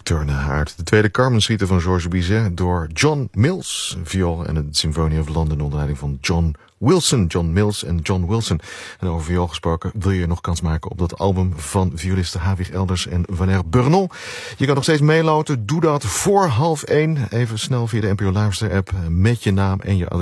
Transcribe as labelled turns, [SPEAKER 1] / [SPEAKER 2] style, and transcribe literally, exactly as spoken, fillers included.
[SPEAKER 1] Nocturne uit de tweede Carmen-suite van Georges Bizet door John Mills, viool en het Symphony of London onder leiding van John Wilson. John Mills en John Wilson. En over viool gesproken, wil je nog kans maken op dat album van violisten Havig Elders en Valère Bernon? Je kan nog steeds meeloten. Doe dat voor half één. Even snel via de N P O Luister app met je naam en je adres.